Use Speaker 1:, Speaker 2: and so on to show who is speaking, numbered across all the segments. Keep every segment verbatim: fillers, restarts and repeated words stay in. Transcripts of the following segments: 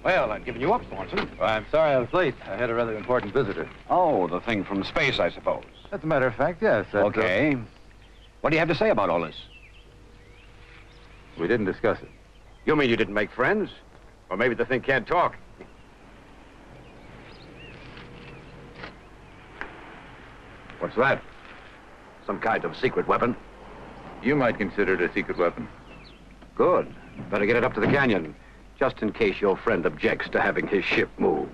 Speaker 1: Well, I've given you up, Swanson.
Speaker 2: Well, I'm sorry I was late. I had a rather important visitor.
Speaker 1: Oh, the thing from space, I suppose.
Speaker 2: As a matter of fact, yes. that, uh,
Speaker 1: Okay. What do you have to say about all this?
Speaker 2: we didn't discuss it.
Speaker 1: You mean you didn't make friends? Or maybe the thing can't talk? What's that? Some kind of secret weapon?
Speaker 2: You might consider it a secret weapon.
Speaker 1: Good. Better get it up to the canyon, just in case your friend objects to having his ship moved.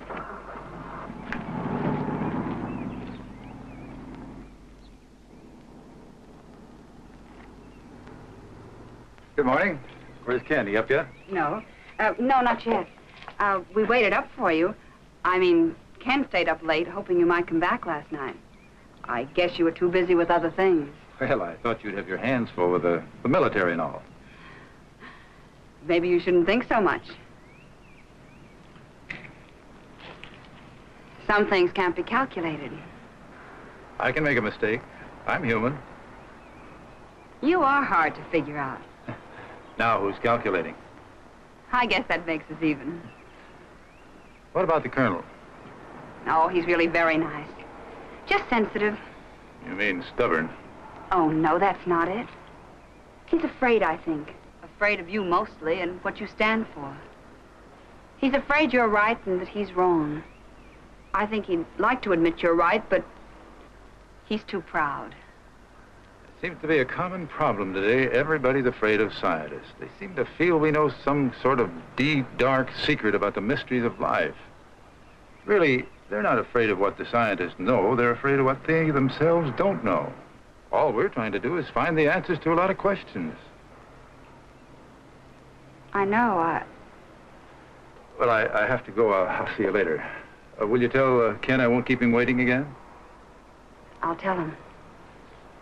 Speaker 2: Good morning. Where's Ken? He up yet?
Speaker 3: No. Uh, no, not yet. Uh, we waited up for you. I mean, Ken stayed up late, hoping you might come back last night. I guess you were too busy with other things.
Speaker 2: Well, I thought you'd have your hands full with the, the military and all.
Speaker 3: Maybe you shouldn't think so much. Some things can't be calculated.
Speaker 2: I can make a mistake. I'm human.
Speaker 3: You are hard to figure out.
Speaker 2: Now, who's calculating?
Speaker 3: I guess that makes us even.
Speaker 2: What about the colonel?
Speaker 3: Oh, he's really very nice. Just sensitive.
Speaker 2: You mean stubborn?
Speaker 3: Oh, no, that's not it. He's afraid, I think. Afraid of you mostly and what you stand for. He's afraid you're right and that he's wrong. I think he'd like to admit you're right, but he's too proud.
Speaker 2: Seems to be a common problem today. Everybody's afraid of scientists. They seem to feel we know some sort of deep, dark secret about the mysteries of life. Really, they're not afraid of what the scientists know. They're afraid of what they themselves don't know. All we're trying to do is find the answers to a lot of questions.
Speaker 3: I know, I...
Speaker 2: Well, I, I have to go. Uh, I'll see you later. Uh, will you tell uh, Ken I won't keep him waiting again?
Speaker 3: I'll tell him.